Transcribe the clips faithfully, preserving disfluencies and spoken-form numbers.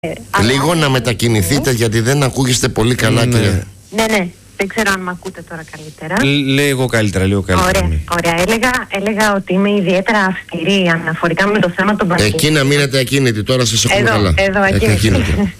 Λίγο να μετακινηθείτε, γιατί δεν ακούγεστε πολύ καλά, ναι. κύριε. Ναι, ναι. Δεν ξέρω αν με ακούτε τώρα καλύτερα. Λίγο καλύτερα, λίγο καλύτερα. Ωραία, ωραία. Έλεγα, έλεγα ότι είμαι ιδιαίτερα αυστηρή αναφορικά με το θέμα των πανελλήνιων. Εκεί να μείνετε ακίνητοι, τώρα σας έχουμε εδώ, καλά. Εδώ, ακίνητη.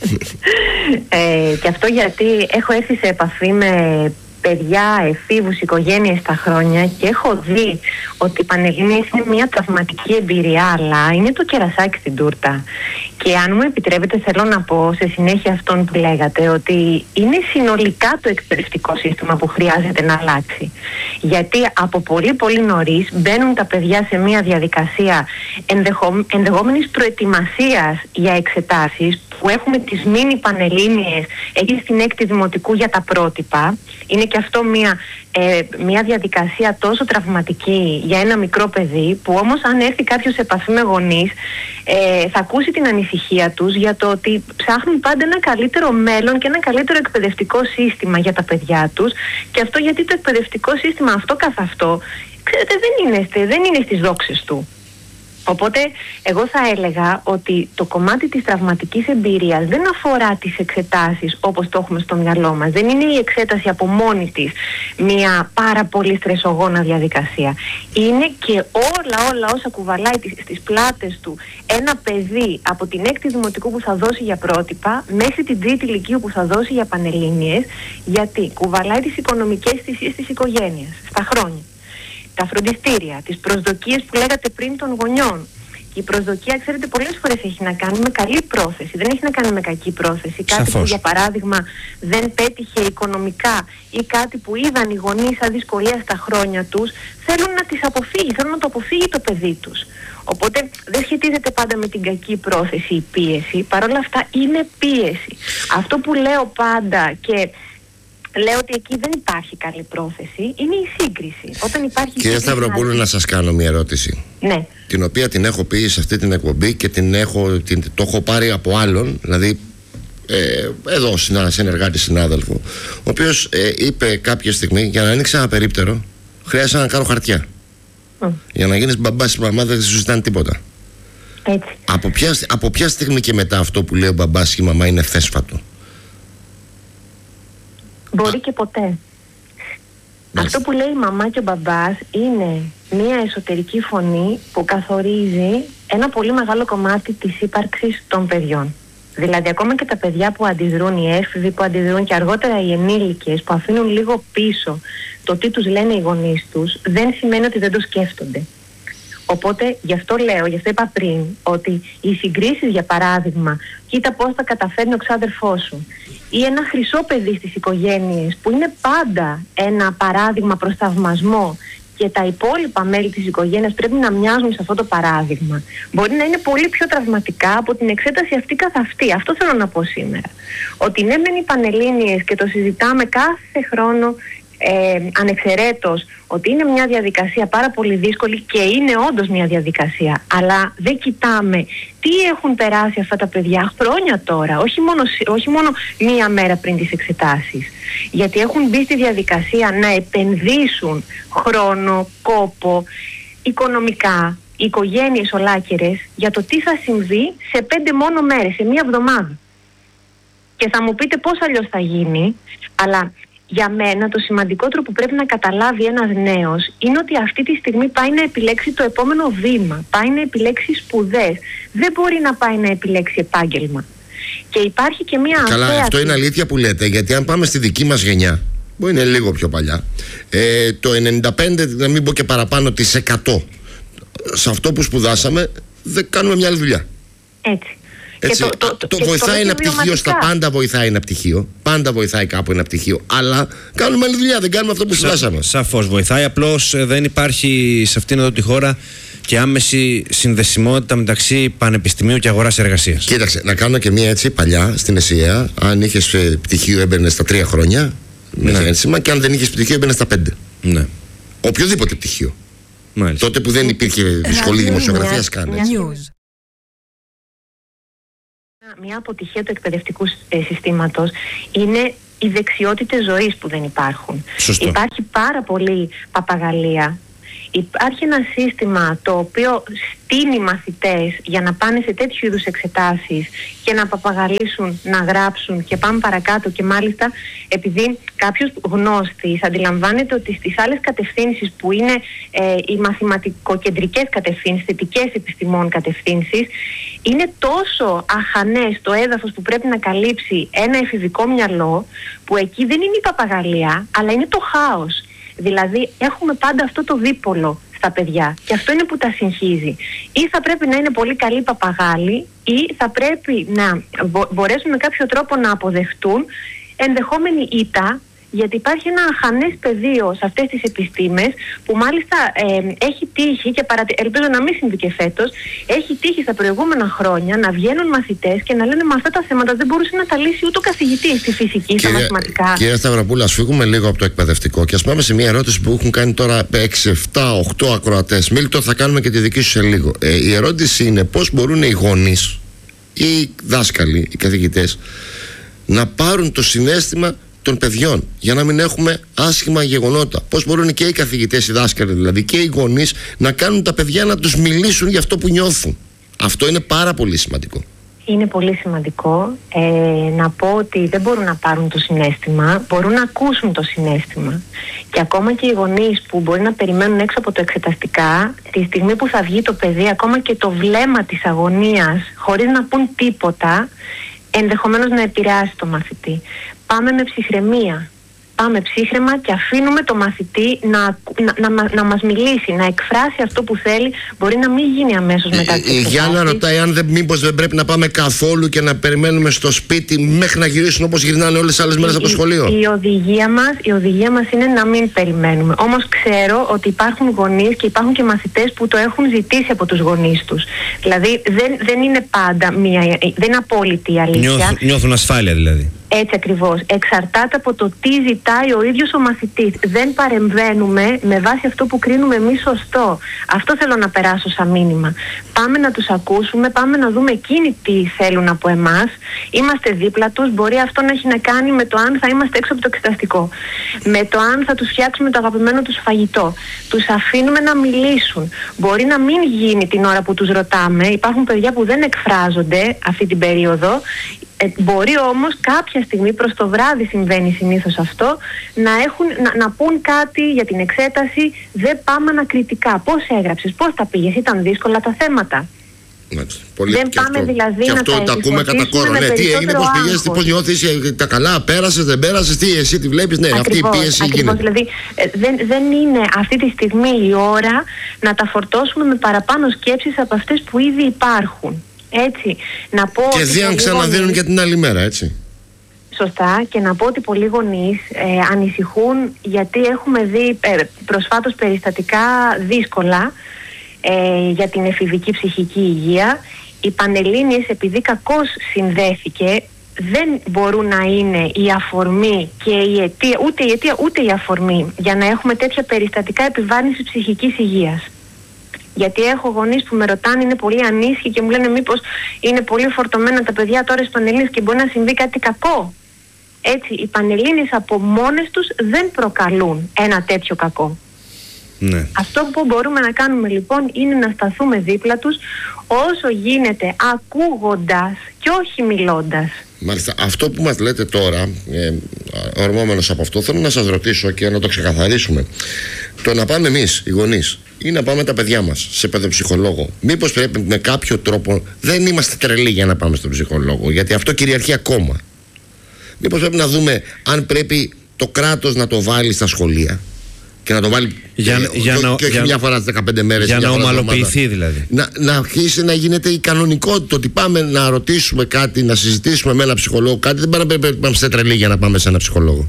ε, και αυτό γιατί έχω έρθει σε επαφή με παιδιά, εφήβους, οικογένειες στα χρόνια και έχω δει ότι οι Πανελλήνιες είναι μια τραυματική εμπειρία, αλλά είναι το κερασάκι στην τούρτα. Και αν μου επιτρέπετε, θέλω να πω σε συνέχεια αυτόν που λέγατε, ότι είναι συνολικά το εκπαιδευτικό σύστημα που χρειάζεται να αλλάξει. Γιατί από πολύ πολύ νωρίς μπαίνουν τα παιδιά σε μια διαδικασία ενδεχο... ενδεχόμενης προετοιμασίας για εξετάσεις, που έχουμε τις μίνι Πανελλήνιες, έχει στην έκτη δημοτικού για τα πρότυπα. Είναι και αυτό μια, ε, μια διαδικασία τόσο τραυματική για ένα μικρό παιδί, που όμως αν έρθει κάποιος σε επαφή με γονείς, ε, θα ακούσει την ανησυχία τους για το ότι ψάχνουν πάντα ένα καλύτερο μέλλον και ένα καλύτερο εκπαιδευτικό σύστημα για τα παιδιά τους. Και αυτό γιατί το εκπαιδευτικό σύστημα αυτό καθ' αυτό, ξέρετε, δεν είναι, δεν είναι στις δόξες του. Οπότε εγώ θα έλεγα ότι το κομμάτι της τραυματικής εμπειρίας δεν αφορά τις εξετάσεις όπως το έχουμε στο μυαλό μας. Δεν είναι η εξέταση από μόνη της μια πάρα πολύ στρεσογόνα διαδικασία. Είναι και όλα όλα όσα κουβαλάει στις πλάτες του ένα παιδί από την έκτη δημοτικού που θα δώσει για πρότυπα μέχρι την τρίτη λυκείου που θα δώσει για Πανελλήνιες, γιατί κουβαλάει τις οικονομικές θυσίες της οικογένειας στα χρόνια. Τα φροντιστήρια, τις προσδοκίες που λέγατε πριν των γονιών. Και η προσδοκία, ξέρετε, πολλές φορές έχει να κάνει με καλή πρόθεση. Δεν έχει να κάνει με κακή πρόθεση. Κάτι Σαφώς. που, για παράδειγμα, δεν πέτυχε οικονομικά ή κάτι που είδαν οι γονείς σαν δυσκολία στα χρόνια τους, θέλουν να τις αποφύγει, θέλουν να το αποφύγει το παιδί τους. Οπότε δεν σχετίζεται πάντα με την κακή πρόθεση η πίεση. Παρ' όλα αυτά είναι πίεση. Αυτό που λέω πάντα, και λέω ότι εκεί δεν υπάρχει καλή πρόθεση, είναι η σύγκριση. Όταν υπάρχει Κύριε Σταυροπούλου, να σας κάνω μια ερώτηση. Ναι. Την οποία την έχω πει σε αυτή την εκπομπή και την έχω, την, το έχω πάρει από άλλον, δηλαδή ε, εδώ ένα συνεργάτη συνάδελφο, ο οποίος ε, είπε κάποια στιγμή, για να ανοίξει ένα περίπτερο χρειάζεται να κάνω χαρτιά. Mm. Για να γίνεις μπαμπάς ή μαμά δεν σου ζητάνε τίποτα. Έτσι. Από ποια, από ποια στιγμή και μετά αυτό που λέει ο μπαμπάς ή η μαμά είναι θέσφατο? Μπορεί και ποτέ. Αυτό που λέει η μαμά και ο μπαμπάς είναι μια εσωτερική φωνή που καθορίζει ένα πολύ μεγάλο κομμάτι της ύπαρξης των παιδιών. Δηλαδή ακόμα και τα παιδιά που αντιδρούν, οι έφηβοι που αντιδρούν και αργότερα οι ενήλικες που αφήνουν λίγο πίσω το τι τους λένε οι γονείς τους, δεν σημαίνει ότι δεν το σκέφτονται. Οπότε γι' αυτό λέω, γι' αυτό είπα πριν, ότι οι συγκρίσεις, για παράδειγμα, κοίτα πώς θα καταφέρνει ο ξάδερφός σου, ή ένα χρυσό παιδί στις οικογένειες που είναι πάντα ένα παράδειγμα προς θαυμασμό και τα υπόλοιπα μέλη της οικογένειας πρέπει να μοιάζουν σε αυτό το παράδειγμα, μπορεί να είναι πολύ πιο τραυματικά από την εξέταση αυτή καθ' αυτή. Αυτό θέλω να πω σήμερα. Ότι ναι μεν οι Πανελλήνιες, και το συζητάμε κάθε χρόνο ε, ανεξαιρέτως, ότι είναι μια διαδικασία πάρα πολύ δύσκολη, και είναι όντως μια διαδικασία, αλλά δεν κοιτάμε τι έχουν περάσει αυτά τα παιδιά χρόνια τώρα, όχι μόνο, όχι μόνο μία μέρα πριν τις εξετάσεις, γιατί έχουν μπει στη διαδικασία να επενδύσουν χρόνο, κόπο, οικονομικά, οικογένειες ολάκερες, για το τι θα συμβεί σε πέντε μόνο μέρες, σε μία εβδομάδα. Και θα μου πείτε πώς αλλιώς θα γίνει, αλλά για μένα το σημαντικότερο που πρέπει να καταλάβει ένας νέος είναι ότι αυτή τη στιγμή πάει να επιλέξει το επόμενο βήμα, πάει να επιλέξει σπουδές, δεν μπορεί να πάει να επιλέξει επάγγελμα. Και υπάρχει και μια Καλά, αθέα... αυτό είναι αλήθεια που λέτε, γιατί αν πάμε στη δική μας γενιά, που είναι λίγο πιο παλιά, ε, το ενενήντα πέντε, να μην πω και παραπάνω, της εκατό σε αυτό που σπουδάσαμε, δεν κάνουμε μια άλλη δουλειά. Έτσι. Έτσι, το, το, το, το βοηθάει το ένα πτυχίο, στα πάντα βοηθάει ένα πτυχίο. Πάντα βοηθάει κάπου ένα πτυχίο. Αλλά κάνουμε άλλη δουλειά, δεν κάνουμε αυτό που σπουδάσαμε. Σαφώς βοηθάει. Απλώς ε, δεν υπάρχει σε αυτήν εδώ τη χώρα και άμεση συνδεσιμότητα μεταξύ πανεπιστημίου και αγοράς εργασίας. Κοίταξε, να κάνω και μία έτσι παλιά στην ΕΣΥΑ. Αν είχες πτυχίο, έμπαινε στα τρία χρόνια. Ναι. Με ένσημα, και αν δεν είχες πτυχίο, έμπαινε στα πέντε. Ναι. Οποιοδήποτε πτυχίο. Μάλιστα. Τότε που δεν υπήρχε σχολή δημοσιογραφίας καν. Μια αποτυχία του εκπαιδευτικού ε, συστήματος είναι οι δεξιότητες ζωής που δεν υπάρχουν. Σωστό. Υπάρχει πάρα πολύ παπαγαλία. Υπάρχει ένα σύστημα το οποίο στείνει μαθητές για να πάνε σε τέτοιου είδους εξετάσεις και να παπαγαλίσουν, να γράψουν και πάμε παρακάτω, και μάλιστα επειδή κάποιος γνώστης αντιλαμβάνεται ότι στις άλλες κατευθύνσεις που είναι ε, οι μαθηματικοκεντρικές κατευθύνσεις, θετικές επιστημών κατευθύνσεις, είναι τόσο αχανές το έδαφος που πρέπει να καλύψει ένα εφηβικό μυαλό, που εκεί δεν είναι η παπαγαλία αλλά είναι το χάος. Δηλαδή έχουμε πάντα αυτό το δίπολο στα παιδιά και αυτό είναι που τα συγχύζει. Ή θα πρέπει να είναι πολύ καλοί παπαγάλοι, ή θα πρέπει να μπορέσουν με κάποιο τρόπο να αποδεχτούν ενδεχόμενη ήττα, γιατί υπάρχει ένα αχανές πεδίο σε αυτές τις επιστήμες που μάλιστα ε, έχει τύχει, και παρατη... ελπίζω να μην συμβεί και φέτος, έχει τύχει στα προηγούμενα χρόνια να βγαίνουν μαθητές και να λένε «Μα αυτά τα θέματα δεν μπορούσε να τα λύσει ούτε ο καθηγητής στη φυσική, στα μαθηματικά». Κύριε Σταυροπούλα, ας φύγουμε λίγο από το εκπαιδευτικό και ας πάμε σε μια ερώτηση που έχουν κάνει τώρα έξι, επτά, οκτώ ακροατές. Μίλτο, θα κάνουμε και τη δική σου σε λίγο. Ε, η ερώτηση είναι πώς μπορούν οι γονείς, οι δάσκαλοι, οι καθηγητές να πάρουν το συναίσθημα των παιδιών, για να μην έχουμε άσχημα γεγονότα. Πώς μπορούν και οι καθηγητές, οι δάσκαλοι δηλαδή, και οι γονείς να κάνουν τα παιδιά να τους μιλήσουν για αυτό που νιώθουν. Αυτό είναι πάρα πολύ σημαντικό. Είναι πολύ σημαντικό. Ε, να πω ότι δεν μπορούν να πάρουν το συναίσθημα, μπορούν να ακούσουν το συναίσθημα. Και ακόμα και οι γονείς που μπορεί να περιμένουν έξω από το εξεταστικά, τη στιγμή που θα βγει το παιδί, ακόμα και το βλέμμα της αγωνίας, χωρίς να πούν τίποτα, ενδεχομένως να επηρεάσει το μαθητή. Πάμε με ψυχραιμία. Πάμε ψύχραιμα και αφήνουμε το μαθητή να, να, να, να μας μιλήσει, να εκφράσει αυτό που θέλει. Μπορεί να μην γίνει αμέσως μετά τις εξετάσεις. Η Γιάννα ρωτάει αν δεν, μήπως δεν πρέπει να πάμε καθόλου και να περιμένουμε στο σπίτι μέχρι να γυρίσουν όπως γυρνάνε όλες τις άλλες μέρες από το σχολείο. Η, η, οδηγία μας, η οδηγία μας είναι να μην περιμένουμε. Όμως ξέρω ότι υπάρχουν γονείς και υπάρχουν και μαθητές που το έχουν ζητήσει από τους γονείς τους. Δηλαδή δεν, δεν είναι πάντα μία, δεν είναι απόλυτη η αλήθεια. Νιώθουν, νιώθουν ασφάλεια δηλαδή. Έτσι ακριβώς. Εξαρτάται από το τι ζητάει ο ίδιος ο μαθητής. Δεν παρεμβαίνουμε με βάση αυτό που κρίνουμε εμείς σωστό. Αυτό θέλω να περάσω σαν μήνυμα. Πάμε να τους ακούσουμε, πάμε να δούμε εκείνοι τι θέλουν από εμάς. Είμαστε δίπλα τους. Μπορεί αυτό να έχει να κάνει με το αν θα είμαστε έξω από το εξεταστικό, με το αν θα τους φτιάξουμε το αγαπημένο τους φαγητό. Τους αφήνουμε να μιλήσουν. Μπορεί να μην γίνει την ώρα που τους ρωτάμε. Υπάρχουν παιδιά που δεν εκφράζονται αυτή την περίοδο. Ε, μπορεί όμως κάποια στιγμή, προς το βράδυ συμβαίνει συνήθως αυτό, να, έχουν, να, να πούν κάτι για την εξέταση. Δεν πάμε ανακριτικά. Πώς έγραψες, πώς τα πήγες, ήταν δύσκολα τα θέματα. Πολύ, δεν πάμε αυτό, δηλαδή και να αυτό τα τα ακούμε κατά κόρο. Ναι, τι έγινε, πώς πηγαίνεις, πώς νιώθεις, τα καλά, πέρασες, δεν πέρασες, τι εσύ τη βλέπεις. Ναι, ακριβώς, αυτή η πίεση ακριβώς, γίνεται. Δηλαδή ε, δεν, δεν είναι αυτή τη στιγμή η ώρα να τα φορτώσουμε με παραπάνω σκέψεις από αυτές που ήδη υπάρχουν. Έτσι, να πω και δίαν ξαναδίνουν γονείς, και την άλλη μέρα, έτσι. Σωστά, και να πω ότι πολλοί γονείς ε, ανησυχούν γιατί έχουμε δει ε, προσφάτως περιστατικά δύσκολα ε, για την εφηβική ψυχική υγεία. Οι Πανελλήνιες, επειδή κακώς συνδέθηκε, δεν μπορούν να είναι η αφορμή και η αιτία, ούτε η αιτία ούτε η αφορμή για να έχουμε τέτοια περιστατικά επιβάρυνσης ψυχικής υγείας. Γιατί έχω γονείς που με ρωτάνε, είναι πολύ ανήσυχοι και μου λένε μήπως είναι πολύ φορτωμένα τα παιδιά τώρα στις Πανελλήνιες και μπορεί να συμβεί κάτι κακό. Έτσι, οι Πανελλήνιες από μόνες τους δεν προκαλούν ένα τέτοιο κακό. Ναι. Αυτό που μπορούμε να κάνουμε λοιπόν είναι να σταθούμε δίπλα τους όσο γίνεται, ακούγοντας και όχι μιλώντας. Μάλιστα, αυτό που μας λέτε τώρα, ε, ορμόμενος από αυτό, θέλω να σας ρωτήσω και να το ξεκαθαρίσουμε. Το να πάμε εμείς, οι γονείς, ή να πάμε τα παιδιά μας σε παιδοψυχολόγο, μήπως πρέπει με κάποιο τρόπο, δεν είμαστε τρελοί για να πάμε στον ψυχολόγο, γιατί αυτό κυριαρχεί ακόμα. Μήπως πρέπει να δούμε αν πρέπει το κράτος να το βάλει στα σχολεία και να το βάλει για, και, για και, να, και όχι για, μια φορά στις δεκαπέντε μέρες. Για να ομαλοποιηθεί δηλαδή. Να, να αρχίσει να γίνεται η κανονικότητα, ότι πάμε να ρωτήσουμε κάτι, να συζητήσουμε με ένα ψυχολόγο κάτι. Δεν πρέπει να πρέπει να είμαστε τρελοί για να πάμε σε ένα ψυχολόγο.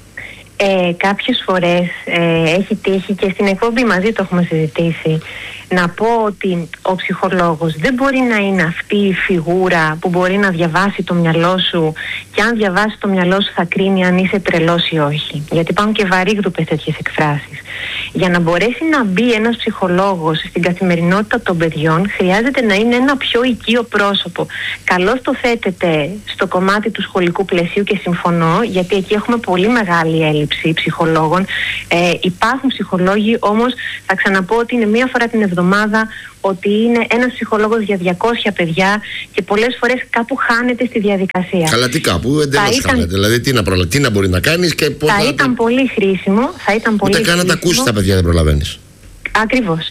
Ε, κάποιες φορές ε, έχει τύχει και στην εκπομπή μαζί το έχουμε συζητήσει να πω ότι ο ψυχολόγος δεν μπορεί να είναι αυτή η φιγούρα που μπορεί να διαβάσει το μυαλό σου και αν διαβάσει το μυαλό σου θα κρίνει αν είσαι τρελός ή όχι. Γιατί υπάρχουν και βαρύγδουπες τέτοιες εκφράσεις. Για να μπορέσει να μπει ένας ψυχολόγος στην καθημερινότητα των παιδιών χρειάζεται να είναι ένα πιο οικείο πρόσωπο. Καλώς το θέτεται στο κομμάτι του σχολικού πλαισίου και συμφωνώ, γιατί εκεί έχουμε πολύ μεγάλη έλλειψη ψυχολόγων. Ε, υπάρχουν ψυχολόγοι, όμως θα ξαναπώ ότι είναι μία φορά την εβδομάδα, ότι είναι ένας ψυχολόγος για διακόσια παιδιά και πολλές φορές κάπου χάνεται στη διαδικασία. Καλά, τι κάπου, εντελώς ήταν... χάνεται. Δηλαδή, τι να, προλα... τι να μπορεί να κάνεις και πότε. Θα να... ήταν πολύ χρήσιμο. Θα ήταν πολύ Ούτε καν να τα ακούσεις τα παιδιά, δεν προλαβαίνεις. Ακριβώς.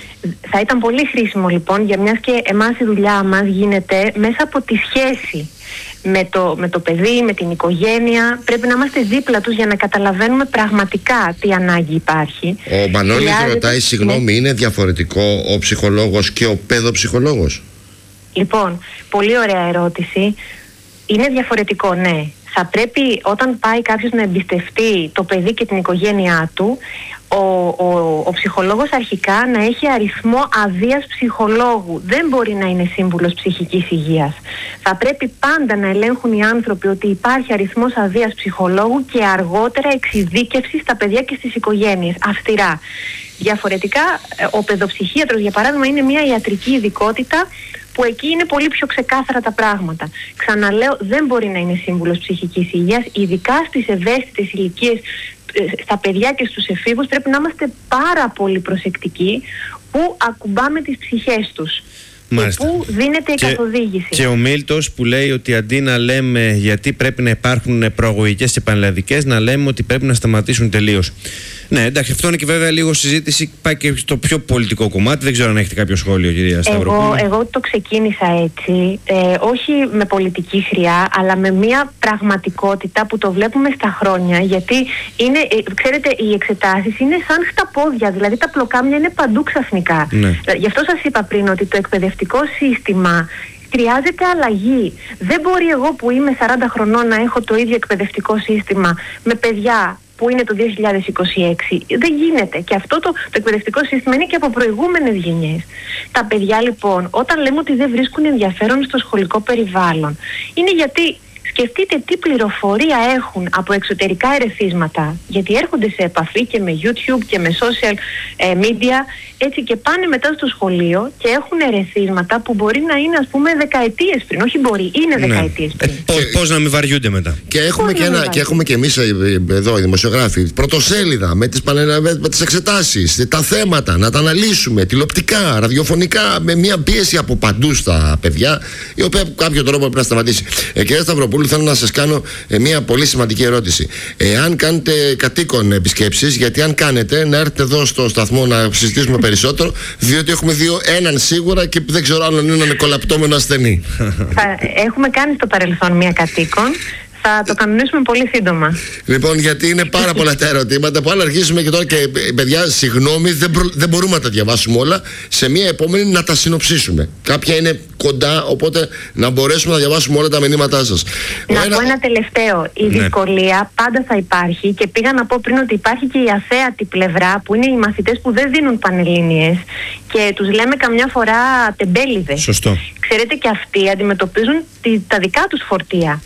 Θα ήταν πολύ χρήσιμο λοιπόν, για μιας και εμάς η δουλειά μας γίνεται μέσα από τη σχέση με το, με το παιδί, με την οικογένεια. Πρέπει να είμαστε δίπλα τους για να καταλαβαίνουμε πραγματικά τι ανάγκη υπάρχει. Ο Μανώλης Χρειάζεται... ρωτάει, συγγνώμη, είναι διαφορετικό ο ψυχολόγος και ο παιδοψυχολόγος? Λοιπόν, πολύ ωραία ερώτηση. Είναι διαφορετικό, ναι. Θα πρέπει όταν πάει κάποιος να εμπιστευτεί το παιδί και την οικογένειά του, ο, ο, ο ψυχολόγος αρχικά να έχει αριθμό αδείας ψυχολόγου. Δεν μπορεί να είναι σύμβουλος ψυχικής υγείας. Θα πρέπει πάντα να ελέγχουν οι άνθρωποι ότι υπάρχει αριθμός αδείας ψυχολόγου και αργότερα εξειδίκευση στα παιδιά και στις οικογένειες. Αυστηρά. Διαφορετικά, ο παιδοψυχίατρος, για παράδειγμα, είναι μια ιατρική ειδικότητα που εκεί είναι πολύ πιο ξεκάθαρα τα πράγματα. Ξαναλέω, δεν μπορεί να είναι σύμβουλος ψυχικής υγείας, ειδικά στις ευαίσθητες ηλικίες, στα παιδιά και στους εφήβους πρέπει να είμαστε πάρα πολύ προσεκτικοί που ακουμπάμε τις ψυχές τους. Μάλιστα. Και πού δίνεται η και, καθοδήγηση. Και ο Μίλτος που λέει ότι αντί να λέμε γιατί πρέπει να υπάρχουν προαγωγικές και πανελλαδικές, να λέμε ότι πρέπει να σταματήσουν τελείως. Ναι, εντάξει, αυτό είναι και βέβαια λίγο συζήτηση, πάει και στο πιο πολιτικό κομμάτι. Δεν ξέρω αν έχετε κάποιο σχόλιο, κυρία Σταυροπούλου. Εγώ, εγώ το ξεκίνησα έτσι, ε, όχι με πολιτική χρειά, αλλά με μια πραγματικότητα που το βλέπουμε στα χρόνια. Γιατί είναι, ε, ξέρετε, οι εξετάσεις είναι σαν χταπόδια, δηλαδή τα πλοκάμια είναι παντού ξαφνικά. Ναι. Γι' αυτό σας είπα πριν ότι το εκπαιδευτικό σύστημα χρειάζεται αλλαγή. Δεν μπορεί εγώ που είμαι σαράντα χρονών να έχω το ίδιο εκπαιδευτικό σύστημα με παιδιά που είναι το δύο χιλιάδες είκοσι έξι. Δεν γίνεται. Και αυτό το, το εκπαιδευτικό σύστημα είναι και από προηγούμενες γενιές. Τα παιδιά λοιπόν, όταν λέμε ότι δεν βρίσκουν ενδιαφέρον στο σχολικό περιβάλλον, είναι γιατί σκεφτείτε τι πληροφορία έχουν από εξωτερικά ερεθίσματα, γιατί έρχονται σε επαφή και με YouTube και με social ε, media, έτσι, και πάνε μετά στο σχολείο και έχουν ερεθίσματα που μπορεί να είναι, ας πούμε, δεκαετίες πριν. Όχι μπορεί, είναι ναι. δεκαετίες πριν. Ε, πώς, πώς να μην βαριούνται μετά. Και έχουμε, και, ένα, και έχουμε και εμείς εδώ οι δημοσιογράφοι πρωτοσέλιδα με τις, με τις εξετάσεις, τα θέματα, να τα αναλύσουμε τηλεοπτικά, ραδιοφωνικά, με μια πίεση από παντού στα παιδιά, η οποία από κάποιο τρόπο πρέπει να σταματήσει. Ε, κυρία Σταυροπούλου, θέλω να σας κάνω ε, μια πολύ σημαντική ερώτηση. Εάν κάνετε κατοίκον επισκέψεις, γιατί αν κάνετε, να έρθετε εδώ στο σταθμό να συζητήσουμε περισσότερο, διότι έχουμε δει έναν σίγουρα και δεν ξέρω αν είναι έναν κολαπτώμενο ασθενή. Θα, έχουμε κάνει στο παρελθόν μια κατοίκον. Θα το κανονίσουμε πολύ σύντομα. Λοιπόν, γιατί είναι πάρα πολλά τα ερωτήματα που αν αρχίσουμε και τώρα και παιδιά, συγγνώμη, δεν, προ, δεν μπορούμε να τα διαβάσουμε όλα. Σε μια επόμενη να τα συνοψίσουμε. Κάποια είναι κοντά, οπότε να μπορέσουμε να διαβάσουμε όλα τα μηνύματά σας. Να ένα... πω ένα τελευταίο. Η ναι. δυσκολία πάντα θα υπάρχει και πήγα να πω πριν ότι υπάρχει και η αθέατη πλευρά που είναι οι μαθητές που δεν δίνουν πανελλήνιες και τους λέμε καμιά φορά τεμπέληδες. Σωστό. Ξέρετε, και αυτοί αντιμετωπίζουν τη, τα δικά τους φορτία.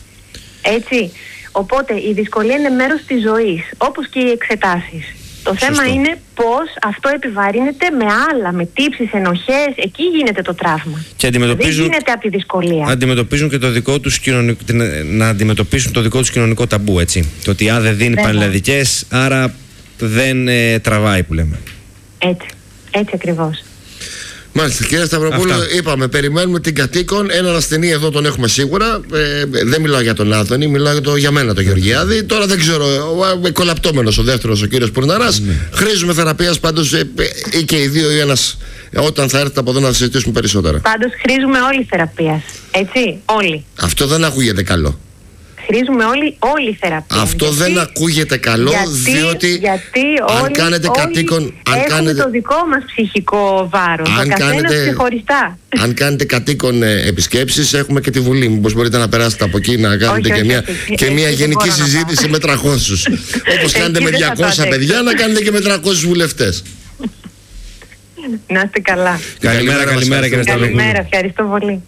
Έτσι. Οπότε η δυσκολία είναι μέρος της ζωής, όπως και οι εξετάσεις. Το Σωστό. θέμα είναι πώς αυτό επιβαρύνεται με άλλα, με τύψεις, ενοχές. Εκεί γίνεται το τραύμα. Και αντιμετωπίζουν, δεν γίνεται από τη δυσκολία. Αντιμετωπίζουν και το δικό τους κοινωνικό, να αντιμετωπίσουν το δικό τους κοινωνικό ταμπού, έτσι. Το ότι α, δεν δίνει πανελλαδικές, άρα δεν ε, τραβάει, που λέμε. Έτσι. Έτσι ακριβώς. Μάλιστα, κύριε Σταυροπούλου, είπαμε, περιμένουμε την κατοίκον. Έναν ασθενή εδώ τον έχουμε σίγουρα. Ε, δεν μιλάω για τον Άδωνη, μιλάω για, το, για μένα τον Γεωργιάδη. Τώρα δεν ξέρω, ο, κολαπτώμενος ο δεύτερος, ο κύριος Πουρναράς. Ναι. Χρήζουμε θεραπείας πάντως, ε, ε, ή και οι δύο ή ένας, όταν θα έρθετε από εδώ να συζητήσουμε περισσότερα. Πάντως χρήζουμε όλοι θεραπείας. Έτσι, όλοι. Αυτό δεν ακούγεται καλό. Χρήζουμε όλοι, όλη η θεραπεία. Αυτό γιατί, δεν ακούγεται καλό, γιατί, διότι γιατί αν όλοι, κάνετε όλοι κατοίκον. Αν έχουμε κάνετε, το δικό μας ψυχικό βάρος. Αν ο καθένας κάνετε, ξεχωριστά. Αν κάνετε κατοίκον ε, επισκέψεις, έχουμε και τη Βουλή. Μήπως μπορείτε να περάσετε από εκεί να κάνετε όχι, και, όχι, μια, όχι, και μια γενική συζήτηση με τριακόσιους. Όπως κάνετε με διακόσια παιδιά, να κάνετε και με τριακόσιους βουλευτές. Να είστε καλά. Καλημέρα, καλημέρα κύριε Σταυλόπουλο. Καλημέρα, ευχαριστώ πολύ.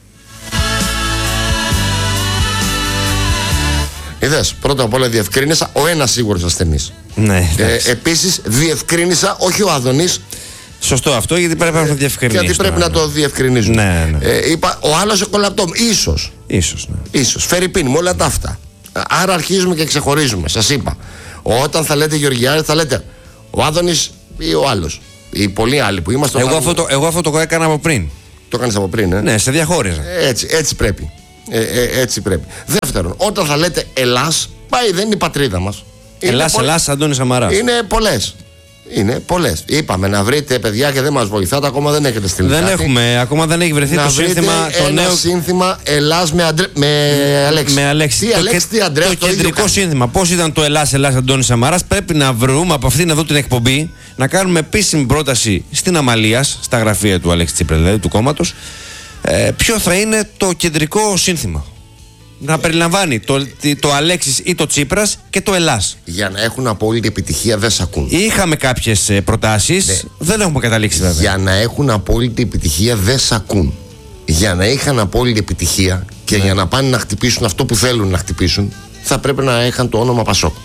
Είδες, πρώτα απ' όλα διευκρίνησα ο ένας σίγουρος ασθενής. Ναι, ε, επίσης διευκρίνησα, όχι ο Άδωνης. Σωστό αυτό, γιατί πρέπει να το διευκρινίσουμε. Γιατί πρέπει να το διευκρινίζουμε. Ναι, ναι. Ε, είπα, ο άλλος εκολαπτώμ. Ίσως. Ίσως, ναι. Ίσως. Φερρυπίν, με όλα τα αυτά. Άρα αρχίζουμε και ξεχωρίζουμε. Σας είπα. Όταν θα λέτε Γεωργιάδη, θα λέτε ο Άδωνης ή ο άλλος. Οι πολλοί άλλοι που είμαστε. Εγώ, αυτό το, εγώ αυτό το έκανα από πριν. Το έκανες από πριν, ε? Ναι, σε διαχώριζα. Έτσι, έτσι πρέπει. Ε, ε, έτσι πρέπει. Δεύτερον, όταν θα λέτε Ελλάς, πάει, δεν είναι η πατρίδα μας. Ελλάς, πολλ... Ελλάς, Αντώνης Σαμαράς. Είναι πολλές. Είναι πολλές. Είπαμε να βρείτε παιδιά και δεν μας βοηθάτε, ακόμα δεν έχετε στείλει. Δεν κάτι. έχουμε, ακόμα δεν έχει βρεθεί να το σύνθημα. Το ένα νέο σύνθημα Ελλάς με, αντρε... με Αλέξη. Με Αλέξη. Τι το, Αλέξη, τι Αντρέα, το, το κεντρικό σύνθημα. Πώς ήταν το Ελλάς, Ελλάς, Αντώνης Σαμαράς. Πρέπει να βρούμε από αυτήν εδώ την εκπομπή να κάνουμε επίσημη πρόταση στην Αμαλίας, στα γραφεία του Αλέξη Τσίπρα, δηλαδή του κόμματος. Ε, ποιο θα είναι το κεντρικό σύνθημα. Να περιλαμβάνει το, το Αλέξης ή το Τσίπρας και το Ελλάς. Για να έχουν απόλυτη επιτυχία δεν σ' ακούν. Είχαμε κάποιες προτάσεις, ναι. Δεν έχουμε καταλήξει βέβαια. Για να έχουν απόλυτη επιτυχία δεν σ' ακούν. Για να είχαν απόλυτη επιτυχία και ναι. για να πάνε να χτυπήσουν αυτό που θέλουν να χτυπήσουν, θα πρέπει να είχαν το όνομα Πασόκ.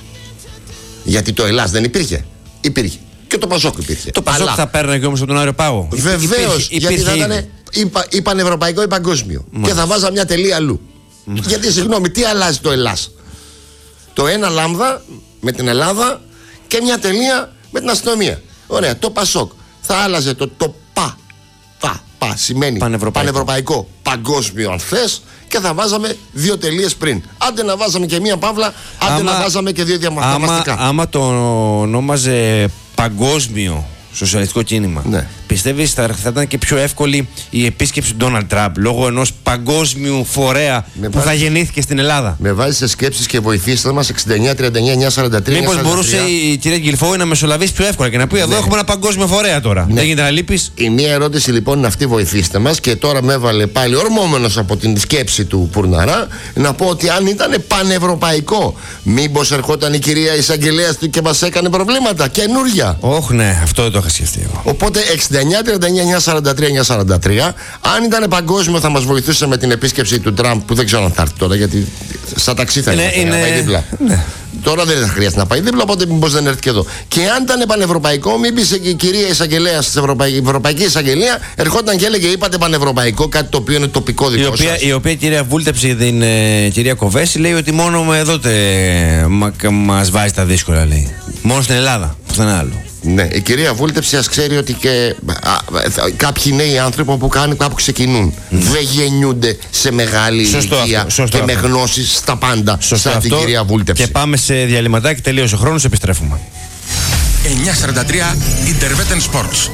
Γιατί το Ελλάς δεν υπήρχε. Υπήρχε. Και το Πασόκ υπήρχε. Το Πασόκ αλλά... θα παίρνει και όμως από τον Άριο Πάγο. Βεβαίως, γιατί θα ήταν ή, ή πανευρωπαϊκό ή παγκόσμιο. Μάλιστα. Και θα βάζα μια τελεία αλλού. Γιατί συγγνώμη, τι αλλάζει το Ελλάς? Το ένα λάμδα με την Ελλάδα και μια τελεία με την αστυνομία. Ωραία, το Πασόκ θα άλλαζε το, το πα, πα, πα σημαίνει πανευρωπαϊκό. πανευρωπαϊκό, παγκόσμιο αν θες, και θα βάζαμε δύο τελείες πριν. Άντε να βάζαμε και μία παύλα, άντε άμα, να βάζαμε και δύο διαμαστικά. Άμα, άμα το ονόμαζε παγκόσμιο σοσιαλιστικό κίνημα, ναι. Πιστεύεις θα, θα ήταν και πιο εύκολη η επίσκεψη του Ντόναλντ Τραμπ λόγω ενός παγκόσμιου φορέα με που βάζει, θα γεννήθηκε στην Ελλάδα? Με βάζει σε σκέψεις και βοηθήστε μας. Εξήντα εννιά τριάντα εννιά εννιακόσια σαράντα τρία. Μήπως μπορούσε η κυρία Γκυλφόη να μεσολαβήσει πιο εύκολα και να πει ναι. Εδώ έχουμε ένα παγκόσμιο φορέα τώρα. Ναι. Δεν γίνεται να λείπεις. Η μία ερώτηση λοιπόν είναι αυτή, βοηθήστε μας. Και τώρα με έβαλε πάλι ορμόμενος από την σκέψη του Πουρναρά να πω ότι αν ήταν πανευρωπαϊκό, μήπως ερχόταν η κυρία εισαγγελέας του και μας έκανε προβλήματα καινούρια? Όχι, ναι, αυτό δεν το είχα σκεφτεί εγώ. Οπότε εξήντα εννιά τριάντα εννιά εννιακόσια σαράντα τρία εννιακόσια σαράντα τρία, αν ήταν παγκόσμιο θα μας βοηθούσε με την επίσκεψη του Τραμπ, που δεν ξέρω αν θα έρθει τώρα γιατί στα ταξί θα είναι, είναι... να πάει δίπλα. Ναι. Τώρα δεν θα χρειάζεται να πάει δίπλα, οπότε μήπως δεν έρθει και εδώ. Και αν ήταν πανευρωπαϊκό, μήπως η κυρία εισαγγελέα της Ευρωπαϊκής, η Ευρωπαϊκή Εισαγγελία ερχόταν και έλεγε είπατε πανευρωπαϊκό, κάτι το οποίο είναι τοπικό δικό η οποία, σας. Η οποία κυρία βούλτεψε την ε, κυρία Κοβέση, λέει ότι μόνο με εδώ μα, μας βάζει τα δύσκολα, λέει. Μόνο στην Ελλάδα, πουθενά άλλο. Ναι, η κυρία Βούλτεψη ας ξέρει ότι και α, α, κάποιοι νέοι άνθρωποι που κάνουν, κάπου ξεκινούν. Mm. Δεν γεννιούνται σε μεγάλη ηλικία και αυτό. Με γνώσεις στα πάντα. Σωστό σαν αυτό. Την κυρία Βούλτεψη. Και πάμε σε διαλυματάκι, τελείωσε ο χρόνος, επιστρέφουμε. εννιακόσια σαράντα τρία Interveten Sports.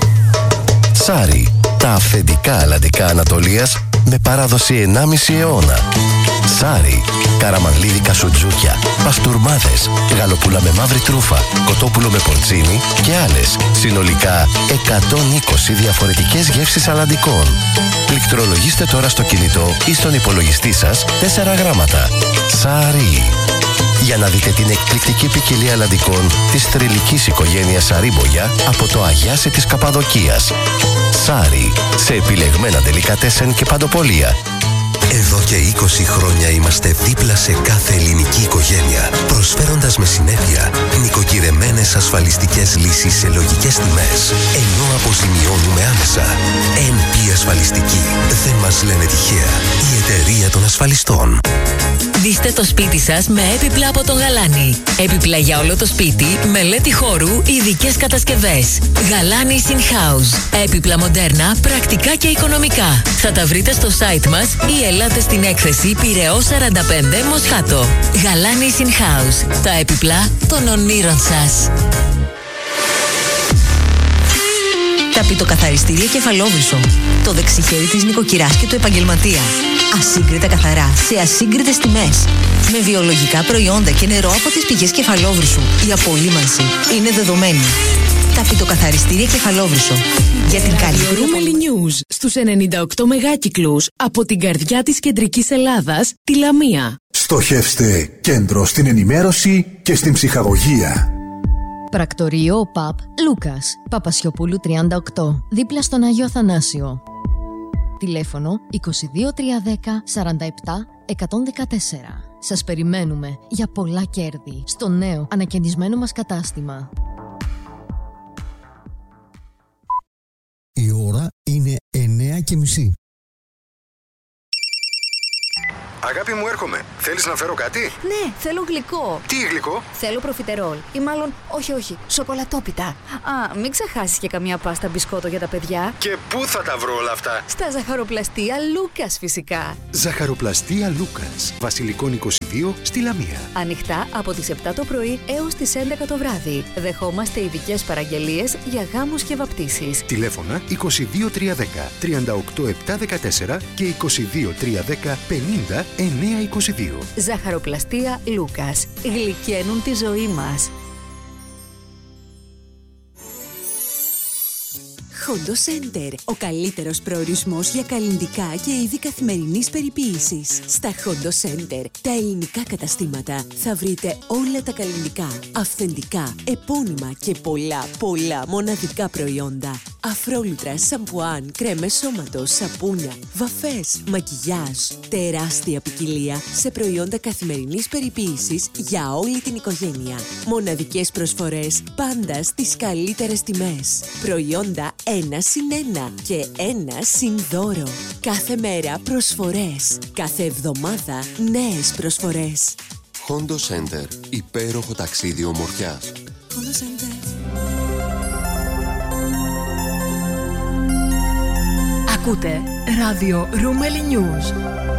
Σάρι, τα αυθεντικά αλλαντικά Ανατολίας με παράδοση ενάμιση αιώνα. Σάρι, καραμανλίδικα σουτζούκια, παστούρμάδες, γαλοπούλα με μαύρη τρούφα, κοτόπουλο με πορτσίνι και άλλες. Συνολικά εκατόν είκοσι διαφορετικές γεύσεις αλλαντικών. Πληκτρολογήστε τώρα στο κινητό ή στον υπολογιστή σας τέσσερα γράμματα. Σάρι. Για να δείτε την εκπληκτική ποικιλία αλλαντικών της θρυλικής οικογένειας Σαρίμπογια από το Αγιάσι της Καπαδοκίας. Σάρι, σε επιλεγμένα ντελικατέσεν και παντοπολία. Εδώ και είκοσι χρόνια είμαστε δίπλα σε κάθε ελληνική οικογένεια, προσφέροντας με συνέπεια νοικοκυρεμένες ασφαλιστικές λύσεις σε λογικές τιμές, ενώ αποζημιώνουμε άμεσα. εν πι Ασφαλιστική. Δεν μας λένε τυχαία. Η εταιρεία των ασφαλιστών. Δείστε το σπίτι σας με έπιπλα από τον Γαλάνη. Έπιπλα για όλο το σπίτι, μελέτη χώρου, ειδικές κατασκευές. Γαλάνη In House. Έπιπλα μοντέρνα, πρακτικά και οικονομικά. Θα τα βρείτε στο site μας ή ελάτε στην έκθεση Πειραιώς σαράντα πέντε Μοσχάτο. Γαλάνη In House. Τα έπιπλα των ονείρων σας. Ταπητοκαθαριστήρια Κεφαλόβρυσο. Το δεξιχέρι της νοικοκυράς και του επαγγελματία. Ασύγκριτα καθαρά, σε ασύγκριτες τιμές. Με βιολογικά προϊόντα και νερό από τις πηγές Κεφαλόβρυσου. Η απολύμανση είναι δεδομένη. Ταπητοκαθαριστήρια Κεφαλόβρυσο. Για την καλή Ρούμελι News στους ενενήντα οκτώ μεγάκυκλους από την καρδιά της κεντρικής Ελλάδας, τη Λαμία. Στοχεύστε κέντρο στην ενημέρωση και στην ψυχαγωγία. Πρακτορείο ΟΠΑΠ Λούκας, Παπασιοπούλου τριάντα οκτώ, δίπλα στον Άγιο Αθανάσιο. Τηλέφωνο είκοσι δύο τριακόσια δέκα σαράντα επτά εκατόν δεκατέσσερα. Σας περιμένουμε για πολλά κέρδη στο νέο ανακαινισμένο μας κατάστημα. Η ώρα είναι εννιά και μισή. Αγάπη μου, έρχομαι. Θέλεις να φέρω κάτι? Ναι, θέλω γλυκό. Τι γλυκό? Θέλω προφιτερόλ. Ή μάλλον, όχι, όχι, σοκολατόπιτα. Α, μην ξεχάσεις και καμία πάστα μπισκότο για τα παιδιά. Και πού θα τα βρω όλα αυτά? Στα ζαχαροπλαστεία Λούκας, φυσικά. Ζαχαροπλαστεία Λούκας, Βασιλικών είκοσι δύο, στη Λαμία. Ανοιχτά από τις επτά το πρωί έως τις έντεκα το βράδυ. Δεχόμαστε ειδικές παραγγελίες για γάμους και βαπτίσεις. Τηλέφωνα είκοσι δύο τριακόσια δέκα τριάντα οκτώ επτακόσια δεκατέσσερα και είκοσι δύο τριακόσια δέκα πενήντα εννιακόσια είκοσι δύο. Ζαχαροπλαστεία Λούκας. Γλυκαίνουν τη ζωή μας. Hondo Center. Ο καλύτερος προορισμός για καλλυντικά και είδη καθημερινής περιποίησης. Στα Hondo Center, τα ελληνικά καταστήματα, θα βρείτε όλα τα καλλυντικά, αυθεντικά, επώνυμα και πολλά, πολλά μοναδικά προϊόντα. Αφρόλουτρα, σαμπουάν, κρέμες σώματος, σαπούνια, βαφές, μακιγιάζ. Τεράστια ποικιλία σε προϊόντα καθημερινής περιποίησης για όλη την οικογένεια. Μοναδικές προσφορές πάντα στις καλύτερες τιμές. Προϊόντα ένα συν ένα και ένα συν δώρο. Κάθε μέρα προσφορές. Κάθε εβδομάδα νέες προσφορές. Hondo Center. Υπέροχο ταξίδι ομορφιάς. Hondo Center. Ακούτε ράδιο Ρούμελι News.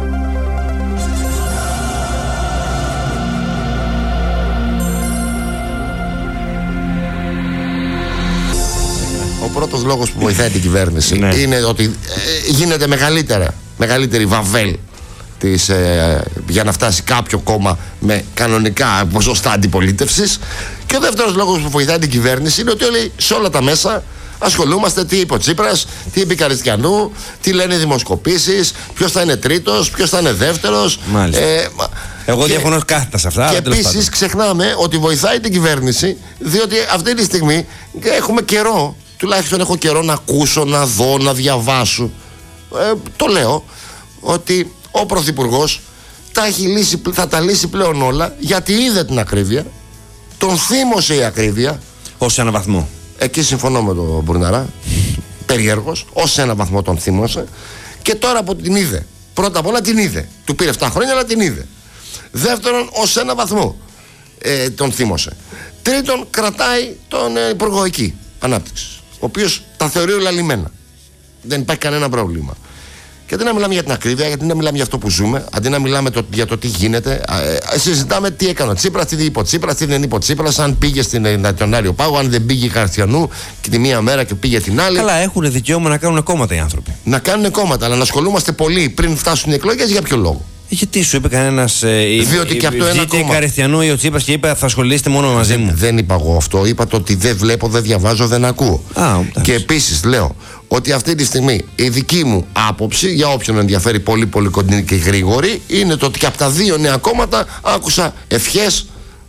Ο πρώτος λόγος που βοηθάει την κυβέρνηση ναι. είναι ότι ε, γίνεται μεγαλύτερα, μεγαλύτερη βαβέλ της, ε, για να φτάσει κάποιο κόμμα με κανονικά ποσοστά αντιπολίτευσης. Και ο δεύτερος λόγος που βοηθάει την κυβέρνηση είναι ότι όλοι σε όλα τα μέσα ασχολούμαστε τι είπε ο Τσίπρας, τι είπε η Καριστιανού, τι λένε οι δημοσκοπήσεις, ποιος θα είναι τρίτος, ποιος θα είναι δεύτερος. Ε, Εγώ και, διαφωνώ κάθετα σε αυτά. Και επίσης ξεχνάμε ότι βοηθάει την κυβέρνηση, διότι αυτή τη στιγμή έχουμε καιρό, τουλάχιστον έχω καιρό να ακούσω, να δω, να διαβάσω. Ε, το λέω ότι ο Πρωθυπουργός τα έχει λύσει, θα τα λύσει πλέον όλα, γιατί είδε την ακρίβεια, τον θύμωσε η ακρίβεια. Ως έναν βαθμό. Εκεί συμφωνώ με τον Μπουρναρά. Περίεργος, ως έναν βαθμό τον θύμωσε. Και τώρα που την είδε, πρώτα απ' όλα την είδε. Του πήρε επτά χρόνια, αλλά την είδε. Δεύτερον, ως έναν βαθμό ε, τον θύμωσε. Τρίτον, κρατάει τον ε, Υπουργό εκεί Ανάπτυξης, ο οποίος τα θεωρεί όλα λυμμένα. Δεν υπάρχει κανένα πρόβλημα. Και αντί να μιλάμε για την ακρίβεια, γιατί να μιλάμε για αυτό που ζούμε, αντί να μιλάμε το, για το τι γίνεται, ε, συζητάμε τι έκανε ο Τσίπρας, τι είπε ο Τσίπρας, τι δεν είπε ο Τσίπρας, αν πήγε στην, τον Άριο Πάγο, αν δεν πήγε η Καριστιανού και τη μία μέρα και πήγε την άλλη. Καλά, έχουν δικαίωμα να κάνουν κόμματα οι άνθρωποι. Να κάνουν κόμματα, αλλά να ασχολούμαστε πολύ πριν φτάσουν οι εκλογές, για ποιο λόγο? Γιατί σου είπε κανένας ε, Διότι και από το ένα κόμμα. η Καριστιανού ή ο Τσίπρας και είπε θα ασχολείστε μόνο μαζί δεν, μου. Δεν είπα εγώ αυτό. Είπα το ότι δεν βλέπω, δεν διαβάζω, δεν ακούω. Α, και επίσης λέω ότι αυτή τη στιγμή η δική μου άποψη, για όποιον ενδιαφέρει πολύ πολύ κοντινή και γρήγορη, είναι το ότι και από τα δύο νέα κόμματα άκουσα ευχές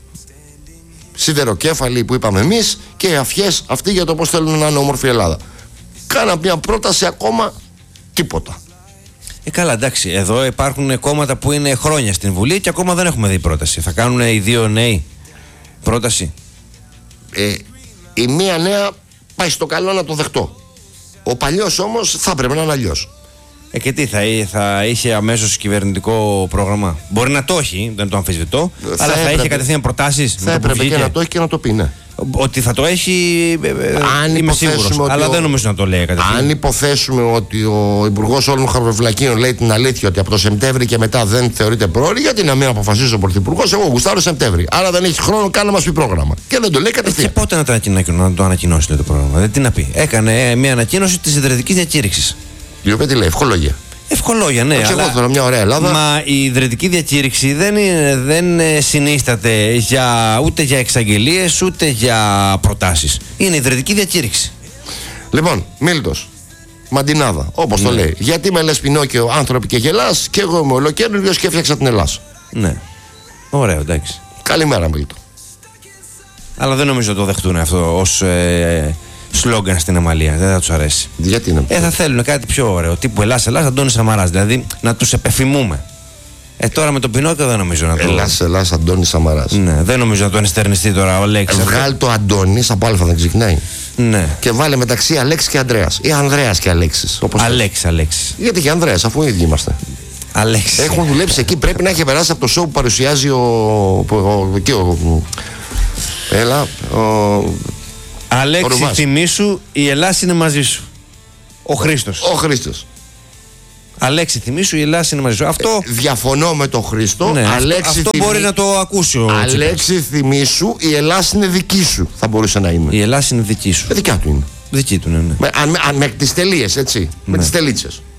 σιδεροκέφαλοι που είπαμε εμείς και ευχές αυτοί για το πώς θέλουν να είναι όμορφη η Ελλάδα. Κάνα μια πρόταση ακόμα, τίποτα. Ε, καλά, εντάξει. Εδώ υπάρχουν κόμματα που είναι χρόνια στην Βουλή και ακόμα δεν έχουμε δει πρόταση. Θα κάνουν οι δύο νέοι πρόταση. Ε, η μία νέα πάει στο καλό να το δεχτώ. Ο παλιός όμως θα έπρεπε να είναι αλλιώς. Ε, και τι, θα, θα είχε αμέσως κυβερνητικό πρόγραμμα? Μπορεί να το έχει, δεν το αμφισβητώ, θα αλλά έπρεπε, θα είχε κατευθείαν προτάσεις. Θα έπρεπε και να το έχει και να το πει, ναι. Ότι θα το έχει, αν είμαι σίγουρος, αλλά ο, δεν νομίζω να το λέει κατευθείαν. Αν υποθέσουμε ότι ο Υπουργός όλων των Χαροβλακίων λέει την αλήθεια ότι από το Σεπτέμβρη και μετά δεν θεωρείται πρόωρη, γιατί να μην αποφασίσει ο Πρωθυπουργός? Εγώ γουστάρω Σεπτέμβρη. Άρα δεν έχει χρόνο καν να μας πει πρόγραμμα. Και δεν το λέει κατευθείαν. Και πότε να το, να το ανακοινώσει λέει, το πρόγραμμα? Δεν τι να πει. Έκανε μια ανακοίνωση της ιδρυτικής διακήρυξης. Η οποία τι λέει, ευχολόγια. Ευκολόγια, ναι. Αλλά... Εγώ θέλω μια ωραία Ελλάδα. Μα η ιδρυτική διακήρυξη δεν, είναι, δεν συνίσταται για, ούτε για εξαγγελίες ούτε για προτάσεις. Είναι ιδρυτική διακήρυξη. Λοιπόν, Μίλτος, Μαντινάδα, όπως ναι. το λέει. Γιατί με λες Πινόκιο άνθρωποι και γελάς, και εγώ είμαι ολοκαίριος και έφτιαξα την Ελλάδα. Ναι. Ωραίο, εντάξει. Καλημέρα, Μίλτο. Αλλά δεν νομίζω να το δεχτούν αυτό ως ε, σλόγγαν στην Αμαλία. Δεν θα τους αρέσει. Γιατί είναι. Ε, θα θέλουν κάτι πιο ωραίο. Τύπου Ελλάς, Ελλάς, Αντώνης Σαμαράς. Δηλαδή να τους επεφημούμε. Ε, τώρα με τον Πινόκιο δεν νομίζω να το. Ελλάς, Ελλάς, Αντώνης Σαμαράς. Ναι, δεν νομίζω να το ενστερνιστεί τώρα ο Αλέξης. Ε, βγάλει το Αντώνης από Α δεν ξεκινάει. Ναι. Και βάλε μεταξύ Αλέξη και Ανδρέας. Ή Ανδρέας και Αλέξης. Αλέξη, Αλέξη. Γιατί και Ανδρέας, αφού οι ίδιοι είμαστε. Αλέξη. Έχουν δουλέψει εκεί, πρέπει να έχει περάσει από το show που παρουσιάζει ο. ο, εκεί, ο έλα. Ο, Αλέξη, ο θυμήσου, η Ελλάδα είναι μαζί σου. Ο Χρήστος. Ο Χρήστος. Αλέξη, θυμήσου, η Ελλάδα είναι μαζί σου. Αυτό. Ε, διαφωνώ με τον Χρήστο. Ναι, Αλέξη, αυτό αυτό θυμί... μπορεί να το ακούσει ο Αλέξη, θυμήσου, η Ελλάδα είναι δική σου. Θα μπορούσε να είναι. Η Ελλάδα είναι δική σου. Ε, δικιά του είναι. Δική του, ναι. ναι. Με, αν, αν, με τις τελείες, έτσι. Ναι. Με τις τελίτσες.